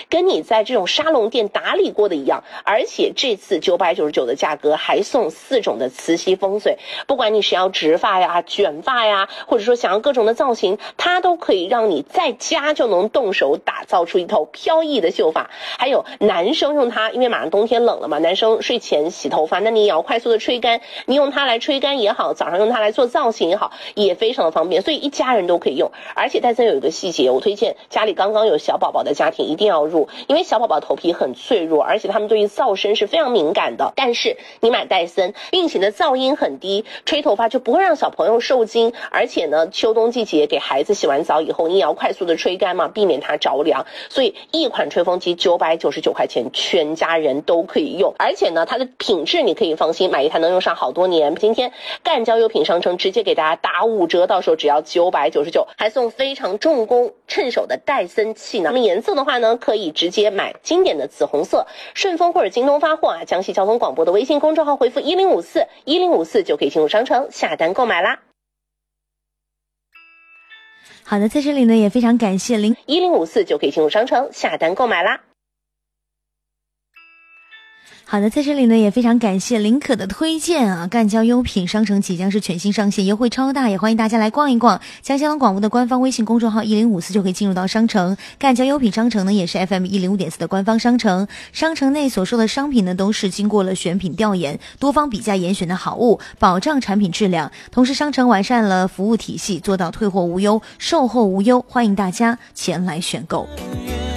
跟你在这种沙龙店打理过的一样。而且这次999的价格还送4种的磁吸风水，不管你是要直发呀、卷发呀，或者说想要各种的造型，它都可以让你在家就能动手打造出一头飘逸的秀发。还有男生用它，因为马上冬天冷了嘛，男生睡前洗头发，那你也要快速的吹干，你用它来吹干也好，早上用它来做造型也好，也非常的方便，所以一家人都可以用。而且戴森有一个细节，我推荐家里刚刚有小宝宝的家庭一定要入，因为小宝宝头皮很脆弱，而且他们对于噪声是非常敏感的。但是你买戴森，并且呢噪音很低，吹头发就不会让小朋友受惊。而且呢秋冬季节给孩子洗完澡以后，你也要快速的吹干嘛，避免它着凉。所以一款吹风机999块钱，全家人都可以用。而且呢它的品质你可以放心，买一台能用上好多年。今天赣交优品商城直接给大家打5折，到时候只要999，还送非常重工趁手的戴森气囊。那么颜色的话呢，可以直接买经典的紫红色，顺丰或者京东发货啊，江西交通广播的微信公众号回复1054就可以进入商城下单购买啦。 好的，在这里呢也非常感谢 1054就可以进入商城下单购买啦。 好的，在这里呢也非常感谢林可的推荐啊！赣交优品商城即将是全新上线，优惠超大，也欢迎大家来逛一逛。江西交通广播的官方微信公众号1054就可以进入到商城。赣交优品商城呢也是 FM105.4的官方商城，商城内所售的商品呢都是经过了选品调研，多方比价严选的好物，保障产品质量。同时商城完善了服务体系，做到退货无忧、售后无忧，欢迎大家前来选购。